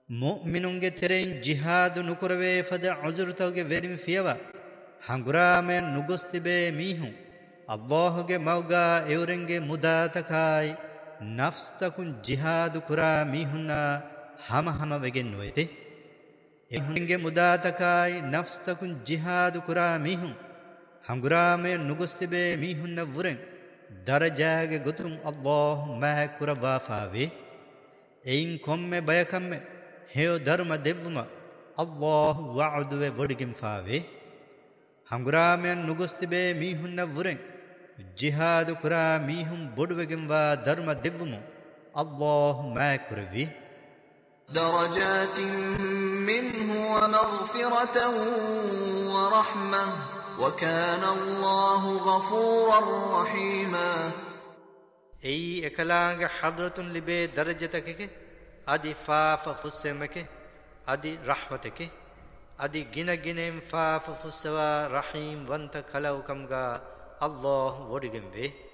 ಮುಅ್ಮಿನುಂಗೆ ತೆರೆಯಿನ್ ಜಿಹಾದು ನುಕುರವೇ ಫದ ಉಜುರುತವಗೆ ವೆರಿಂ ಫಿಯವ ಹಂಗುರಾಮೆನ್ ನುಗುಸ್ತಿಬೆ ಮೀಹು ಅಲ್ಲಾಹುಗೆ ಮೌಗಾ ಎವರೆಂಗೆ ಮುದಾತಕಾಯ್ ನಫ್ಸ್ ತಕುನ್ ಜಿಹಾದು ಕುರಾ ಮೀಹುನ್ನ ಹಮ ವೆಗೆನ್ನುವೆತೆ ಎವರೆಂಗೆ ಮುದಾತಕಾಯ್ ನಫ್ಸ್ ತಕುನ್ ಜಿಹಾದು ಕುರಾ ಮೀಹು ಹಂಗುರಾಮೆನ್ ನುಗುಸ್ತಿಬೆ ಮೀಹುನ್ನ ವುರೆಂ ದರಜಾಗೆ ಗೊತುಂ ಅಲ್ಲಾಹ್ ಮಹ ಕುರವಾಫಾವೆ ಎಯಿನ್ ಕೊಮ್ಮೆ ಬಯಕಮ್ಮೆ ಹೇಯೋ ಧರ್ಮ ದೆವ್ವುಮ ಅಲ್ಲಾಹ್ ವಅದುವೆ ವಡಿಗೆಂ ಫಾವೆ ಹಂಗುರಾಮೆನ್ ನುಗುಸ್ತಿಬೆ ಮೀಹುನ್ನ ವುರೆಂ ಜಿಹಾದು ಕುರಾ ಮೀಹುಂ ಬೊಡುವೆಗೆಂ ವಾ ಧರ್ಮ ದೆವ್ವುಮು ಅಲ್ಲಾಹ್ ಮಹ ಕುರವಿ درجات منه ومغفرة ورحمة وكان الله غفورا رحيما اي اكلانگ حضرتن لبه درجتك ادي فاف فسمك ادي رحمتك ادي گنگنم فاف فسوا رحيم وانت خلوكمغا الله ودگم وي